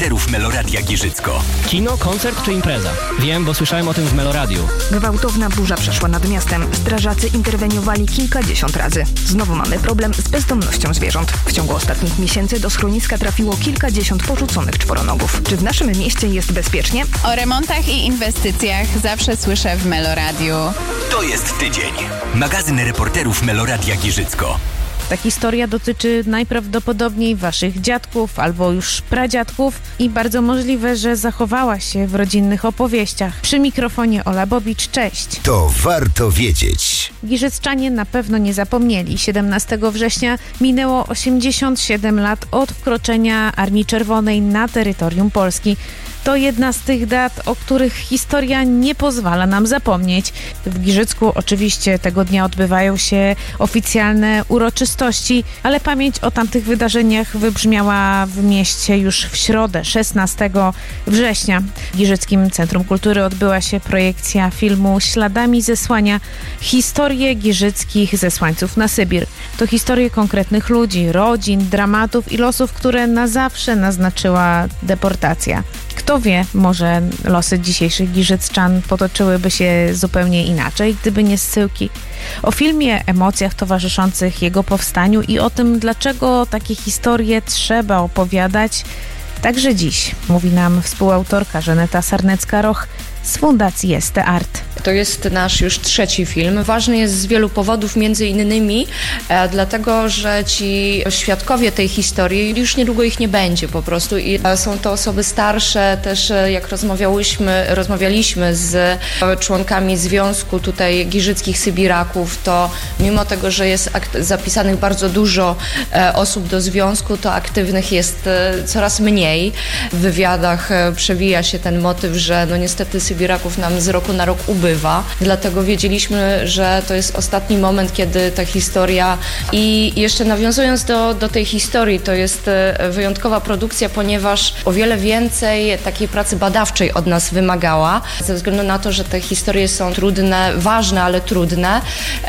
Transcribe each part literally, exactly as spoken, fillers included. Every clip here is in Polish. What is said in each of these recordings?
reporterów Meloradia Giżycko. Kino, koncert czy impreza? Wiem, bo słyszałem o tym w Meloradiu. Gwałtowna burza przeszła nad miastem. Strażacy interweniowali kilkadziesiąt razy. Znowu mamy problem z bezdomnością zwierząt. W ciągu ostatnich miesięcy do schroniska trafiło kilkadziesiąt porzuconych czworonogów. Czy w naszym mieście jest bezpiecznie? O remontach i inwestycjach zawsze słyszę w Meloradiu. To jest tydzień. Magazyn reporterów Meloradia Giżycko. Ta historia dotyczy najprawdopodobniej waszych dziadków albo już pradziadków i bardzo możliwe, że zachowała się w rodzinnych opowieściach. Przy mikrofonie Ola Bobicz, cześć. To warto wiedzieć. Giżycczanie na pewno nie zapomnieli. siedemnastego września minęło osiemdziesiąt siedem lat od wkroczenia Armii Czerwonej na terytorium Polski. To jedna z tych dat, o których historia nie pozwala nam zapomnieć. W Giżycku oczywiście tego dnia odbywają się oficjalne uroczystości, ale pamięć o tamtych wydarzeniach wybrzmiała w mieście już w środę, szesnastego września. W Giżyckim Centrum Kultury odbyła się projekcja filmu Śladami zesłania. Historie giżyckich zesłańców na Sybir. To historie konkretnych ludzi, rodzin, dramatów i losów, które na zawsze naznaczyła deportacja. Kto wie, może losy dzisiejszych giżycczan potoczyłyby się zupełnie inaczej, gdyby nie zsyłki. O filmie, emocjach towarzyszących jego powstaniu i o tym, dlaczego takie historie trzeba opowiadać, także dziś, mówi nam współautorka Żaneta Sarnecka-Roch z Fundacji Este Art. To jest nasz już trzeci film. Ważny jest z wielu powodów, między innymi e, dlatego, że ci świadkowie tej historii, już niedługo ich nie będzie po prostu i e, są to osoby starsze, też e, jak rozmawiałyśmy, rozmawialiśmy z członkami związku tutaj giżyckich Sybiraków, to mimo tego, że jest akt- zapisanych bardzo dużo e, osób do związku, to aktywnych jest e, coraz mniej. W wywiadach e, przewija się ten motyw, że no niestety Sybiraków nam z roku na rok ubywa. Dlatego wiedzieliśmy, że to jest ostatni moment, kiedy ta historia i jeszcze nawiązując do, do tej historii, to jest wyjątkowa produkcja, ponieważ o wiele więcej takiej pracy badawczej od nas wymagała, ze względu na to, że te historie są trudne, ważne, ale trudne.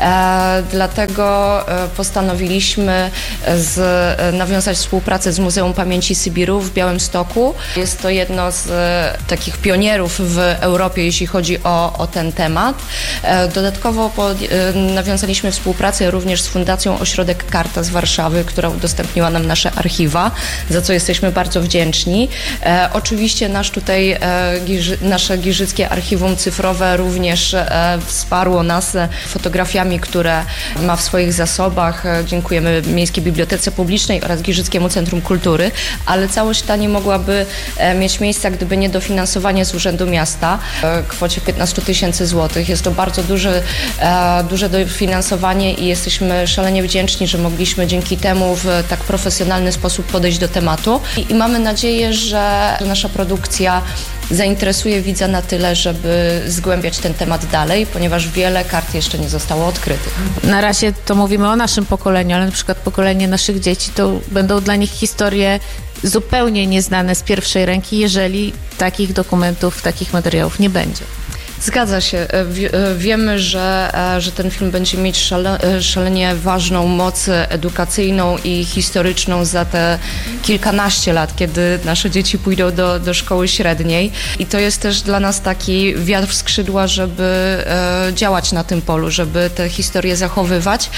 E, dlatego postanowiliśmy z, nawiązać współpracę z Muzeum Pamięci Sybiru w Białymstoku. Jest to jedno z takich pionierów w Europie, jeśli chodzi o, o ten temat. Dodatkowo pod, nawiązaliśmy współpracę również z Fundacją Ośrodek Karta z Warszawy, która udostępniła nam nasze archiwa, za co jesteśmy bardzo wdzięczni. E, oczywiście nasz tutaj, e, giży, nasze giżyckie archiwum cyfrowe również e, wsparło nas fotografiami, które ma w swoich zasobach. E, dziękujemy Miejskiej Bibliotece Publicznej oraz Giżyckiemu Centrum Kultury, ale całość ta nie mogłaby e, mieć miejsca, gdyby nie dofinansowanie z Urzędu Miasta w kwocie piętnaście tysięcy złotych. Jest to bardzo duże, e, duże dofinansowanie i jesteśmy szalenie wdzięczni, że mogliśmy dzięki temu w tak profesjonalny sposób podejść do tematu. I, i mamy nadzieję, że nasza produkcja zainteresuje widza na tyle, żeby zgłębiać ten temat dalej, ponieważ wiele kart jeszcze nie zostało odkrytych. Na razie to mówimy o naszym pokoleniu, ale na przykład pokolenie naszych dzieci to będą dla nich historie zupełnie nieznane z pierwszej ręki, jeżeli takich dokumentów, takich materiałów nie będzie. Zgadza się. Wiemy, że, że ten film będzie mieć szale, szalenie ważną moc edukacyjną i historyczną za te kilkanaście lat, kiedy nasze dzieci pójdą do, do szkoły średniej. I to jest też dla nas taki wiatr w skrzydła, żeby działać na tym polu, żeby te historie zachowywać.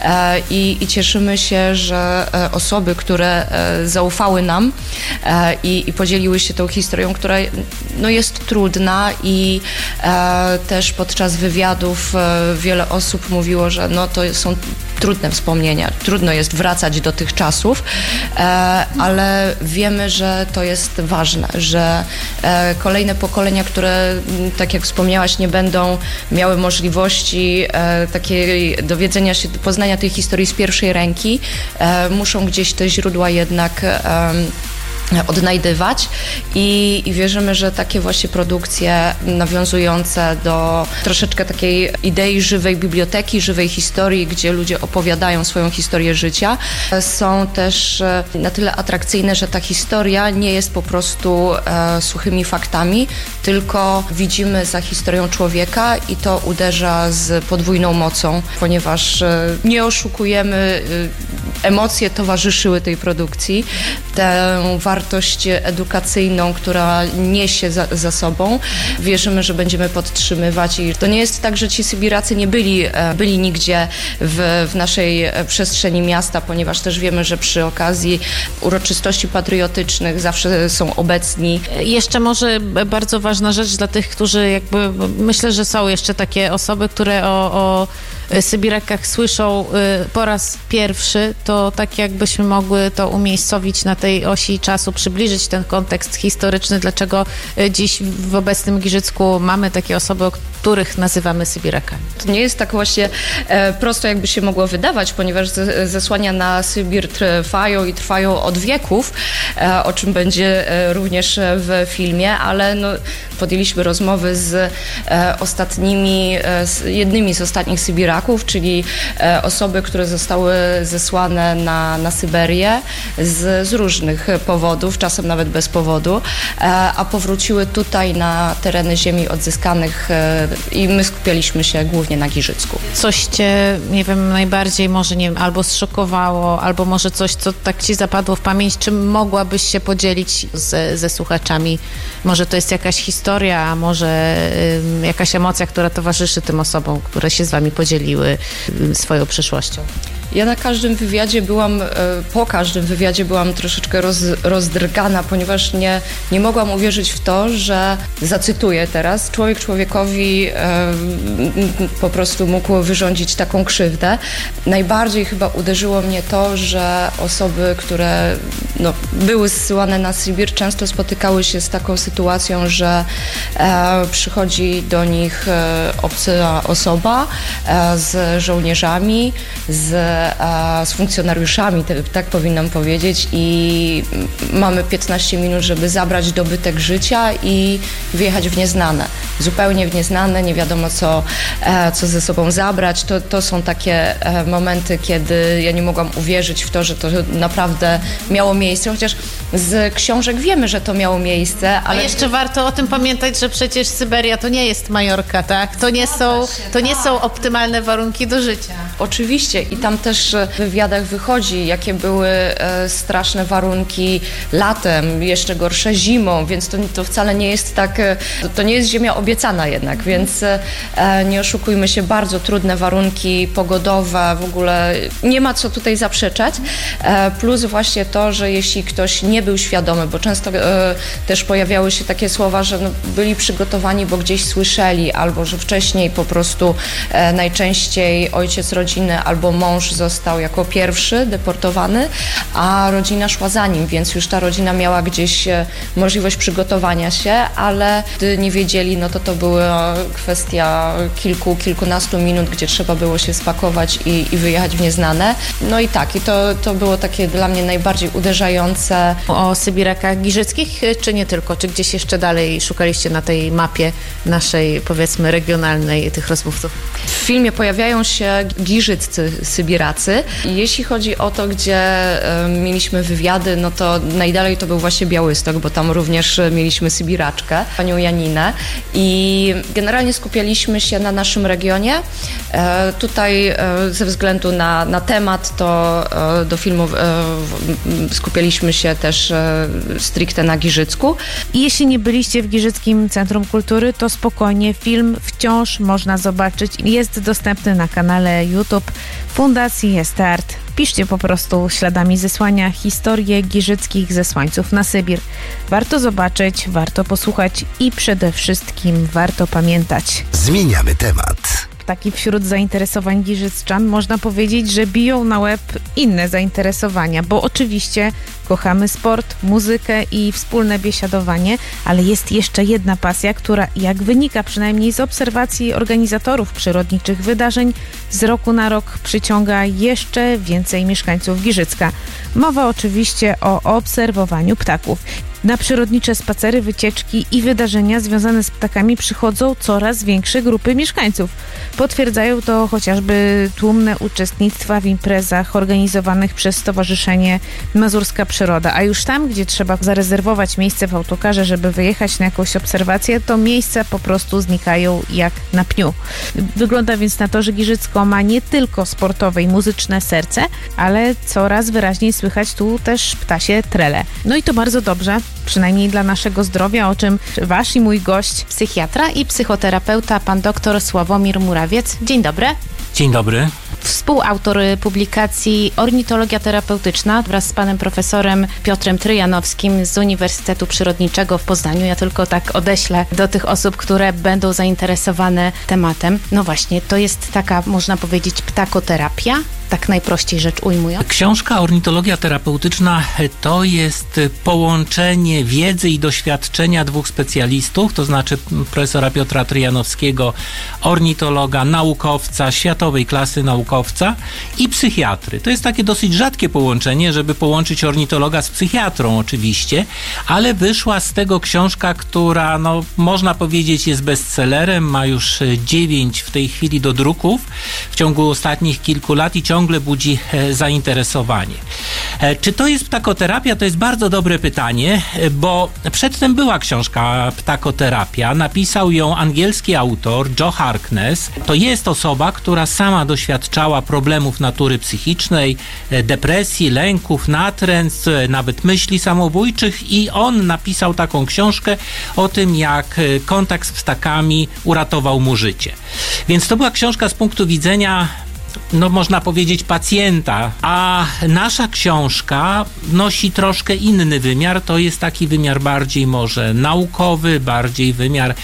I, i cieszymy się, że osoby, które zaufały nam i, i podzieliły się tą historią, która no, jest trudna i też podczas wywiadów wiele osób mówiło, że no to są trudne wspomnienia, trudno jest wracać do tych czasów, ale wiemy, że to jest ważne, że kolejne pokolenia, które, tak jak wspomniałaś, nie będą miały możliwości takiej dowiedzenia się, poznania tej historii z pierwszej ręki, muszą gdzieś te źródła jednak odnajdywać i, i wierzymy, że takie właśnie produkcje nawiązujące do troszeczkę takiej idei żywej biblioteki, żywej historii, gdzie ludzie opowiadają swoją historię życia, są też na tyle atrakcyjne, że ta historia nie jest po prostu e, suchymi faktami, tylko widzimy za historią człowieka i to uderza z podwójną mocą, ponieważ e, nie oszukujemy, e, emocje towarzyszyły tej produkcji, tę wartość edukacyjną, która niesie za, za sobą. Wierzymy, że będziemy podtrzymywać i to nie jest tak, że ci Sybiracy nie byli, byli nigdzie w, w naszej przestrzeni miasta, ponieważ też wiemy, że przy okazji uroczystości patriotycznych zawsze są obecni. Jeszcze może bardzo ważna rzecz dla tych, którzy jakby, myślę, że są jeszcze takie osoby, które o, o Sybirakach słyszą po raz pierwszy, to tak jakbyśmy mogły to umiejscowić na tej osi czasu, przybliżyć ten kontekst historyczny, dlaczego dziś w obecnym Giżycku mamy takie osoby, o których nazywamy Sybirakami. To nie jest tak właśnie e, prosto, jakby się mogło wydawać, ponieważ z, zesłania na Sybir trwają i trwają od wieków, e, o czym będzie e, również w filmie, ale no, podjęliśmy rozmowy z e, ostatnimi, e, z jednymi z ostatnich Sybiraków, czyli e, osoby, które zostały zesłane na, na Syberię z, z różnych powodów, czasem nawet bez powodu, e, a powróciły tutaj na tereny ziemi odzyskanych e, i my skupialiśmy się głównie na Giżycku. Coś cię, nie wiem, najbardziej może, nie wiem, albo zszokowało, albo może coś, co tak ci zapadło w pamięć, czym mogłabyś się podzielić ze, ze słuchaczami? Może to jest jakaś historia, a może y, jakaś emocja, która towarzyszy tym osobom, które się z wami podzieliły y, swoją przeszłością? Ja na każdym wywiadzie byłam, po każdym wywiadzie byłam troszeczkę roz, rozdrgana, ponieważ nie, nie mogłam uwierzyć w to, że, zacytuję teraz, człowiek człowiekowi e, po prostu mógł wyrządzić taką krzywdę. Najbardziej chyba uderzyło mnie to, że osoby, które no, były zsyłane na Sybir, często spotykały się z taką sytuacją, że e, przychodzi do nich e, obca osoba e, z żołnierzami, z z funkcjonariuszami, tak powinnam powiedzieć, i mamy piętnaście minut, żeby zabrać dobytek życia i wyjechać w nieznane. Zupełnie w nieznane, nie wiadomo co, co ze sobą zabrać. To, to są takie momenty, kiedy ja nie mogłam uwierzyć w to, że to naprawdę miało miejsce, chociaż z książek wiemy, że to miało miejsce, ale... A jeszcze warto o tym pamiętać, że przecież Syberia to nie jest Majorka, tak? To nie są, to nie są optymalne warunki do życia. Oczywiście i tam też w wywiadach wychodzi, jakie były e, straszne warunki latem, jeszcze gorsze zimą, więc to, to wcale nie jest tak, e, to, to nie jest ziemia obiecana jednak, więc e, nie oszukujmy się, bardzo trudne warunki pogodowe, w ogóle nie ma co tutaj zaprzeczać, e, plus właśnie to, że jeśli ktoś nie był świadomy, bo często e, też pojawiały się takie słowa, że no, byli przygotowani, bo gdzieś słyszeli, albo że wcześniej po prostu e, najczęściej ojciec rodziny albo mąż został jako pierwszy deportowany, a rodzina szła za nim, więc już ta rodzina miała gdzieś możliwość przygotowania się, ale gdy nie wiedzieli, no to to była kwestia kilku, kilkunastu minut, gdzie trzeba było się spakować i, i wyjechać w nieznane. No i tak, i to, to było takie dla mnie najbardziej uderzające. O Sybirakach giżyckich, czy nie tylko? Czy gdzieś jeszcze dalej szukaliście na tej mapie naszej, powiedzmy, regionalnej tych rozmówców? W filmie pojawiają się giżyccy Sybiracy. Jeśli chodzi o to, gdzie e, mieliśmy wywiady, no to najdalej to był właśnie Białystok, bo tam również mieliśmy Sybiraczkę, panią Janinę, i generalnie skupialiśmy się na naszym regionie. E, tutaj e, ze względu na, na temat, to e, do filmu e, skupialiśmy się też e, stricte na Giżycku. I jeśli nie byliście w Giżyckim Centrum Kultury, to spokojnie, film wciąż można zobaczyć. Jest dostępny na kanale YouTube Fundacji Start. Piszcie po prostu śladami zesłania historię giżyckich zesłańców na Sybir. Warto zobaczyć, warto posłuchać i przede wszystkim warto pamiętać. Zmieniamy temat. Taki wśród zainteresowań giżycczan można powiedzieć, że biją na łeb inne zainteresowania, bo oczywiście kochamy sport, muzykę i wspólne biesiadowanie, ale jest jeszcze jedna pasja, która, jak wynika przynajmniej z obserwacji organizatorów przyrodniczych wydarzeń, z roku na rok przyciąga jeszcze więcej mieszkańców Giżycka. Mowa oczywiście o obserwowaniu ptaków. Na przyrodnicze spacery, wycieczki i wydarzenia związane z ptakami przychodzą coraz większe grupy mieszkańców. Potwierdzają to chociażby tłumne uczestnictwa w imprezach organizowanych przez Stowarzyszenie Mazurska Przyroda. A już tam, gdzie trzeba zarezerwować miejsce w autokarze, żeby wyjechać na jakąś obserwację, to miejsca po prostu znikają jak na pniu. Wygląda więc na to, że Giżycko ma nie tylko sportowe i muzyczne serce, ale coraz wyraźniej słychać tu też ptasie trele. No i to bardzo dobrze, przynajmniej dla naszego zdrowia, o czym wasz i mój gość, psychiatra i psychoterapeuta, pan dr Sławomir Murawiec. Dzień dobry. Dzień dobry. Współautor publikacji Ornitologia terapeutyczna wraz z panem profesorem Piotrem Tryjanowskim z Uniwersytetu Przyrodniczego w Poznaniu. Ja tylko tak odeślę do tych osób, które będą zainteresowane tematem. No właśnie, to jest taka, można powiedzieć, ptakoterapia, tak najprościej rzecz ujmując. Książka Ornitologia terapeutyczna to jest połączenie wiedzy i doświadczenia dwóch specjalistów, to znaczy profesora Piotra Tryjanowskiego, ornitologa, naukowca, światowej klasy naukowca i psychiatry. To jest takie dosyć rzadkie połączenie, żeby połączyć ornitologa z psychiatrą oczywiście, ale wyszła z tego książka, która no, można powiedzieć jest bestsellerem, ma już dziewięć w tej chwili do druków w ciągu ostatnich kilku lat i ciągle budzi e, zainteresowanie. E, czy to jest ptakoterapia? To jest bardzo dobre pytanie, e, bo przedtem była książka Ptakoterapia. Napisał ją angielski autor Joe Harkness. To jest osoba, która sama doświadczała problemów natury psychicznej, e, depresji, lęków, natręt, e, nawet myśli samobójczych i on napisał taką książkę o tym, jak e, kontakt z ptakami uratował mu życie. Więc to była książka z punktu widzenia, no można powiedzieć, pacjenta, a nasza książka nosi troszkę inny wymiar, to jest taki wymiar bardziej może naukowy, bardziej wymiar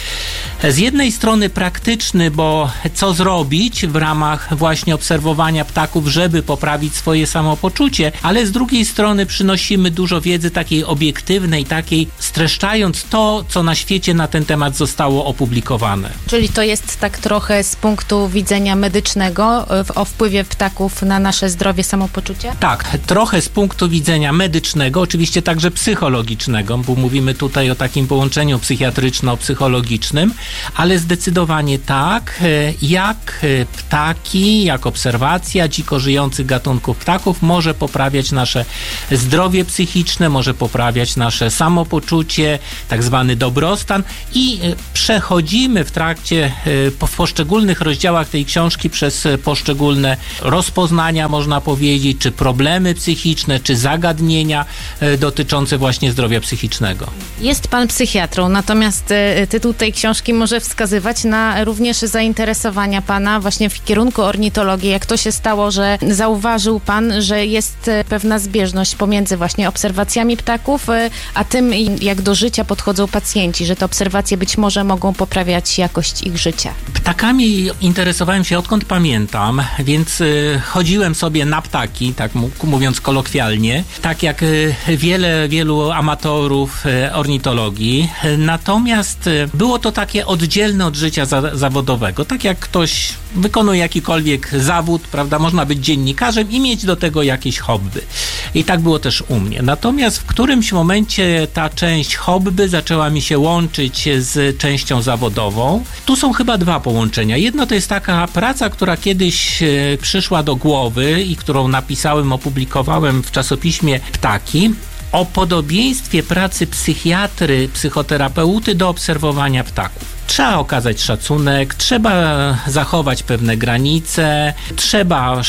z jednej strony praktyczny, bo co zrobić w ramach właśnie obserwowania ptaków, żeby poprawić swoje samopoczucie, ale z drugiej strony przynosimy dużo wiedzy takiej obiektywnej, takiej streszczając to, co na świecie na ten temat zostało opublikowane. Czyli to jest tak trochę z punktu widzenia medycznego o wpływie ptaków na nasze zdrowie, samopoczucie? Tak, trochę z punktu widzenia medycznego, oczywiście także psychologicznego, bo mówimy tutaj o takim połączeniu psychiatryczno-psychologicznym, ale zdecydowanie tak, jak ptaki, jak obserwacja dziko żyjących gatunków ptaków może poprawiać nasze zdrowie psychiczne, może poprawiać nasze samopoczucie, tak zwany dobrostan i przechodzimy w trakcie, w poszczególnych rozdziałach tej książki przez poszczególne rozpoznania, można powiedzieć, czy problemy psychiczne, czy zagadnienia dotyczące właśnie zdrowia psychicznego. Jest pan psychiatrą, natomiast tytuł tej książki może wskazywać na również zainteresowania pana właśnie w kierunku ornitologii. Jak to się stało, że zauważył pan, że jest pewna zbieżność pomiędzy właśnie obserwacjami ptaków, a tym, jak do życia podchodzą pacjenci, że te obserwacje być może mogą poprawiać jakość ich życia? Ptakami interesowałem się odkąd pamiętam, więc y, chodziłem sobie na ptaki, tak mówiąc kolokwialnie, tak jak y, wiele, wielu amatorów y, ornitologii. Natomiast y, było to takie oddzielne od życia za, zawodowego. Tak jak ktoś wykonuje jakikolwiek zawód, prawda, można być dziennikarzem i mieć do tego jakieś hobby. I tak było też u mnie. Natomiast w którymś momencie ta część hobby zaczęła mi się łączyć z częścią zawodową. Tu są chyba dwa połączenia. Jedno to jest taka praca, która kiedyś e, przyszła do głowy i którą napisałem, opublikowałem w czasopiśmie Ptaki, o podobieństwie pracy psychiatry, psychoterapeuty do obserwowania ptaków. Trzeba okazać szacunek, trzeba zachować pewne granice, trzeba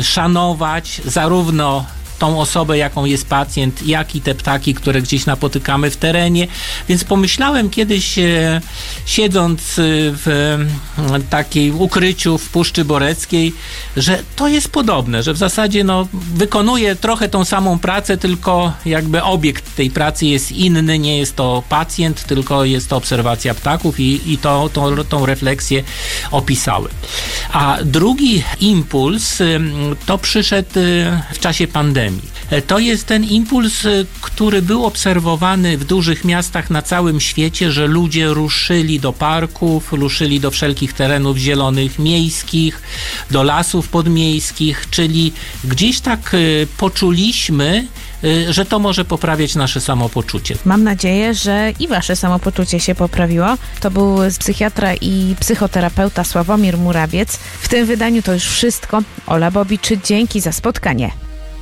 szanować zarówno tą osobę, jaką jest pacjent, jak i te ptaki, które gdzieś napotykamy w terenie. Więc pomyślałem kiedyś, e, siedząc w takiej ukryciu w Puszczy Boreckiej, że to jest podobne, że w zasadzie no, wykonuję trochę tą samą pracę, tylko jakby obiekt tej pracy jest inny, nie jest to pacjent, tylko jest to obserwacja ptaków i, i to, to, tą refleksję opisałem. A drugi impuls to przyszedł w czasie pandemii. To jest ten impuls, który był obserwowany w dużych miastach na całym świecie, że ludzie ruszyli do parków, ruszyli do wszelkich terenów zielonych, miejskich, do lasów podmiejskich, czyli gdzieś tak poczuliśmy, że to może poprawiać nasze samopoczucie. Mam nadzieję, że i wasze samopoczucie się poprawiło. To był psychiatra i psychoterapeuta Sławomir Murawiec. W tym wydaniu to już wszystko. Ola Bobicz, dzięki za spotkanie.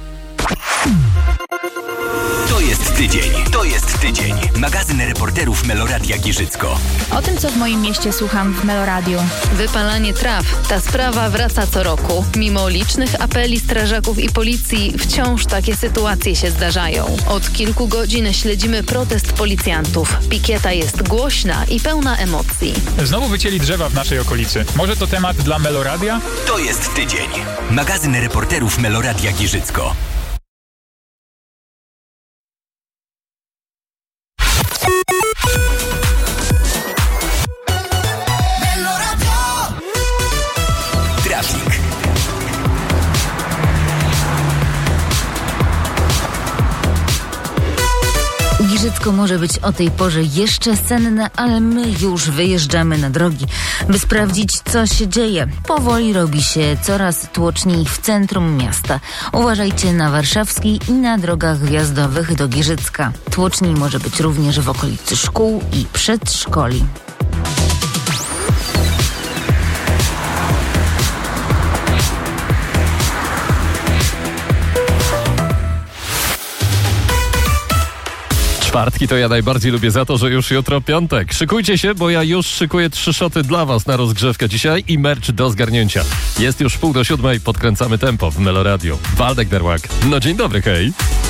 To jest tydzień. To jest tydzień. Magazyn reporterów Meloradia Giżycko. O tym, co w moim mieście słucham w Meloradiu. Wypalanie traw. Ta sprawa wraca co roku. Mimo licznych apeli strażaków i policji, wciąż takie sytuacje się zdarzają. Od kilku godzin śledzimy protest policjantów. Pikieta jest głośna i pełna emocji. Znowu wycięli drzewa w naszej okolicy. Może to temat dla Meloradia? To jest tydzień. Magazyn reporterów Meloradia Giżycko. Trafik. Giżycko może być o tej porze jeszcze senne, ale my już wyjeżdżamy na drogi, by sprawdzić, co się dzieje. Powoli robi się coraz tłoczniej w centrum miasta. Uważajcie na warszawskiej i na drogach wjazdowych do Giżycka. Tłoczniej może być również w okolicy szkół i przedszkoli. Czwartki to ja najbardziej lubię za to, że już jutro piątek. Szykujcie się, bo ja już szykuję trzy szoty dla was na rozgrzewkę dzisiaj i merch do zgarnięcia. Jest już pół do siódmej, podkręcamy tempo w Meloradiu. Waldek Derłak. No dzień dobry, hej.